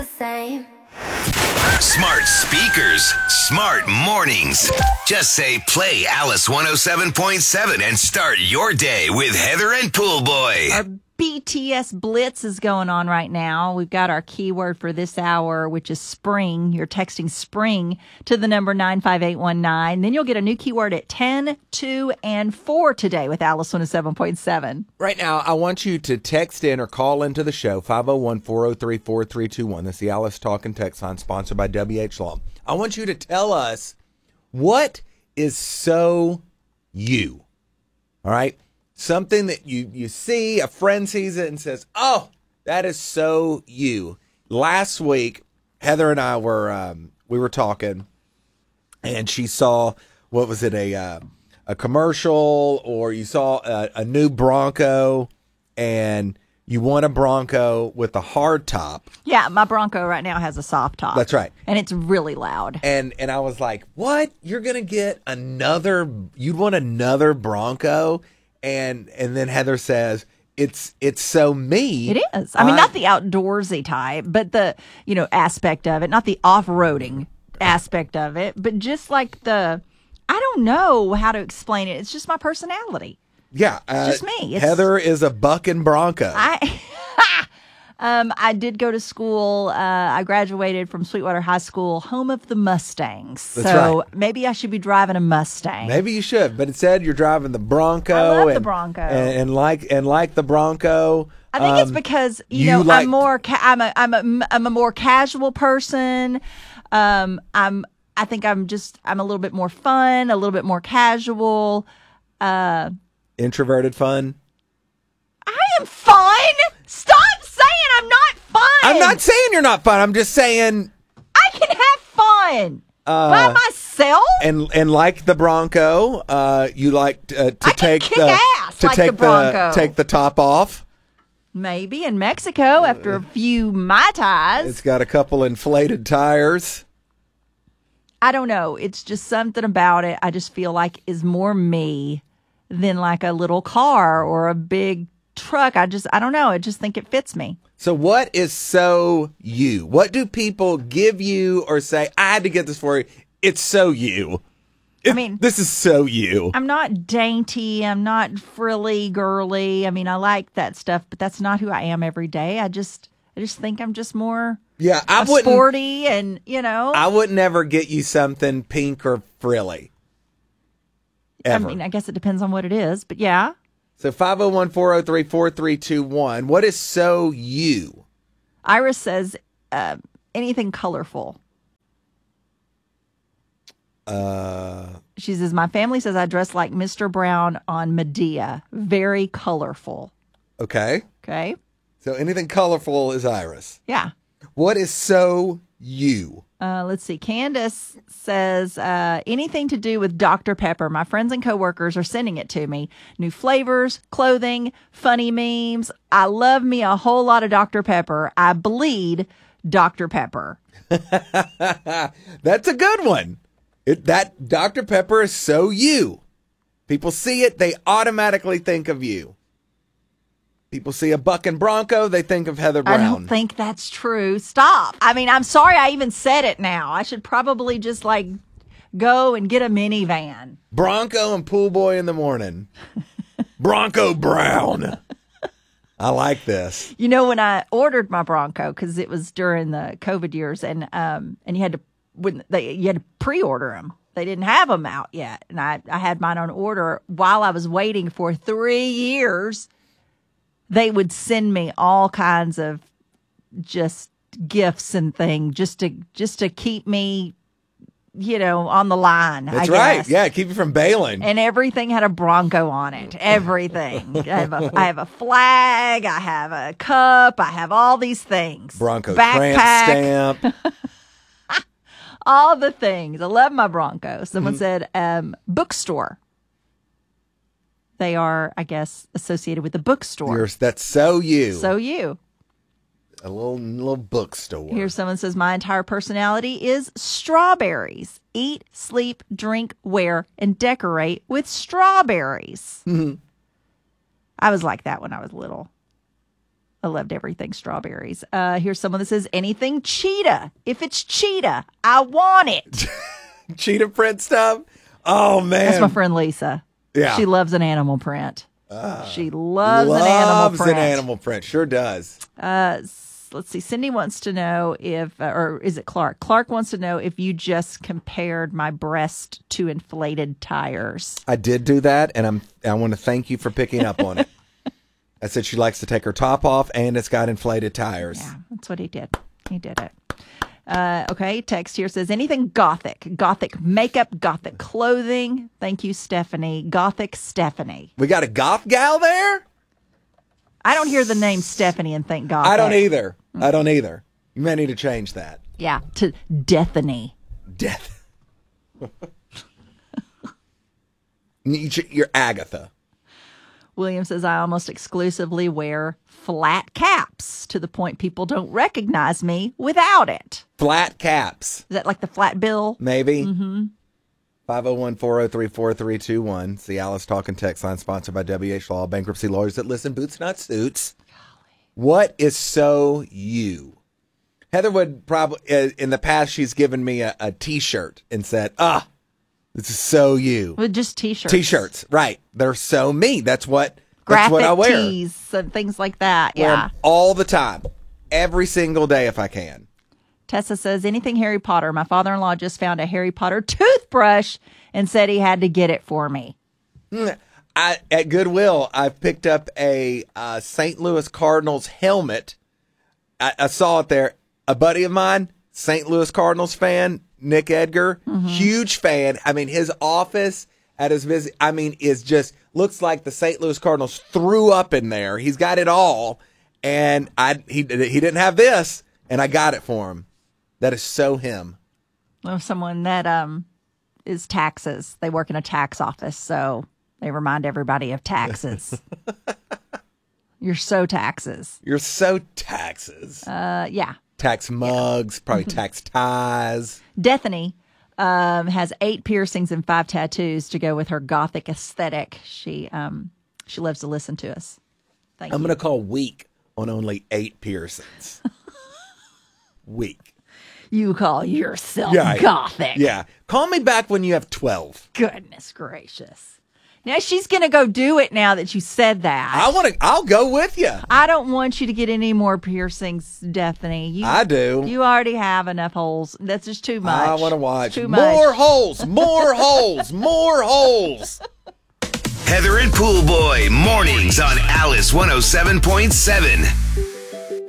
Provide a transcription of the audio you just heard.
Same. Smart speakers, smart mornings. Just say play Alice 107.7 and start your day with Heather and Pool Boy. Our BTS Blitz is going on right now. We've got our keyword for this hour, which is spring. You're texting spring to the number 95819. Then you'll get a new keyword at 10, 2, and 4 today with Alice 107.7. Right now, I want you to text in or call into the show, 501-403-4321. That's the Alice Talk and Text line, sponsored by WH Law. I want you to tell us what is so you. All right? Something that you see, a friend sees it and says, oh, that is so you. Last week, Heather and I were talking, and she saw, what was it, a commercial, or you saw a new Bronco, and you want a Bronco with a hard top. Yeah, my Bronco right now has a soft top. That's right. And it's really loud. And I was like, what? You're going to get you'd want another Bronco? And then Heather says, it's so me. It is. I mean, not the outdoorsy type, but the, aspect of it, not the off-roading aspect of it, but just like I don't know how to explain it. It's just my personality. Yeah. It's just me. Heather is a bucking Bronco. I did go to school. I graduated from Sweetwater High School, home of the Mustangs. That's so right. Maybe I should be driving a Mustang. Maybe you should, but instead you're driving the Bronco. I love the Bronco. And like the Bronco. I think it's because I'm more. I'm a more casual person. I think I'm a little bit more fun, a little bit more casual. Introverted fun. I am fun. Stop saying I'm not fun. I'm not saying you're not fun. I'm just saying I can have fun by myself. And like the Bronco, you like to take the top off. Maybe in Mexico after a few Mai Tais. It's got a couple inflated tires. I don't know. It's just something about it I just feel like is more me than like a little car or a big truck. I don't know. I just think it fits me. So what is so you? What do people give you or say, I had to get this for you? It's so you. This is so you. I'm not dainty. I'm not frilly, girly. I mean, I like that stuff, but that's not who I am every day. I just think I'm just more sporty and, I would never get you something pink or frilly. Ever. I mean, I guess it depends on what it is, but yeah. So 501-403-4321. What is so you? Iris says anything colorful. She says, my family says I dress like Mr. Brown on Medea. Very colorful. Okay. Okay. So anything colorful is Iris. Yeah. What is so you? Let's see. Candace says anything to do with Dr. Pepper. My friends and coworkers are sending it to me. New flavors, clothing, funny memes. I love me a whole lot of Dr. Pepper. I bleed Dr. Pepper. That's a good one. That Dr. Pepper is so you. People see it, they automatically think of you. People see a bucking Bronco, they think of Heather Brown. I don't think that's true. Stop. I mean, I'm sorry I even said it now. I should probably just go and get a minivan. Bronco and Pool Boy in the morning. Bronco Brown. I like this. When I ordered my Bronco, because it was during the COVID years, and you had to pre-order them. They didn't have them out yet, and I had mine on order while I was waiting for 3 years. They would send me all kinds of just gifts and things just to keep me, on the line. That's I right. guess. Yeah, keep you from bailing. And everything had a Bronco on it. Everything. I have a flag. I have a cup. I have all these things. Bronco backpack, tramp stamp. all the things. I love my Bronco. Someone said bookstore. They are, I guess, associated with the bookstore. That's so you. So you. A little bookstore. Here someone says, my entire personality is strawberries. Eat, sleep, drink, wear, and decorate with strawberries. I was like that when I was little. I loved everything strawberries. Here's someone that says, anything cheetah. If it's cheetah, I want it. Cheetah print stuff? Oh, man. That's my friend Lisa. Yeah. She loves an animal print. She loves an animal print. Loves an animal print. Sure does. Let's see. Cindy wants to know if, or is it Clark? Clark wants to know if you just compared my breast to inflated tires. I did do that, and I want to thank you for picking up on it. I said she likes to take her top off, and it's got inflated tires. Yeah, that's what he did. He did it. Okay, text here says, anything gothic. Gothic makeup, gothic clothing. Thank you, Stephanie. Gothic Stephanie. We got a goth gal there? I don't hear the name Stephanie and think gothic. I don't either. I don't either. You may need to change that. Yeah, to Deathany. Death. You're Agatha. William says, I almost exclusively wear flat caps to the point people don't recognize me without it. Flat caps. Is that like the flat bill? Maybe. Mm-hmm. 501-403-4321. It's the Alice Talking text line, sponsored by WH Law, bankruptcy lawyers that listen, boots, not suits. What is so you? Heather would probably, in the past, she's given me a T-shirt and said, this is so you. With just T-shirts. T-shirts, right. They're so me. That's what Graphic I wear. tees and things like that. Wear Yeah. 'em all the time. Every single day if I can. Tessa says, anything Harry Potter. My father-in-law just found a Harry Potter toothbrush and said he had to get it for me. At Goodwill, I've picked up a St. Louis Cardinals helmet. I saw it there. A buddy of mine, St. Louis Cardinals fan, Nick Edgar, huge fan. I mean, his office at his visit, is just, looks like the St. Louis Cardinals threw up in there. He's got it all. And he didn't have this, and I got it for him. That is so him. Well, someone that is taxes. They work in a tax office, so they remind everybody of taxes. You're so taxes. You're so taxes. Yeah. Tax mugs, probably tax ties. Deathany has 8 piercings and 5 tattoos to go with her gothic aesthetic. She loves to listen to us. Thank you. I'm going to call weak on only 8 piercings. Weak. You call yourself Yeah, gothic. Yeah. Call me back when you have 12. Goodness gracious. Now she's going to go do it now that you said that. I'll go with you. I don't want you to get any more piercings, Deathany. I do. You already have enough holes. That's just too much. I want to watch Too more much. holes, more holes, more holes. Heather and Pool Boy, mornings on Alice 107.7.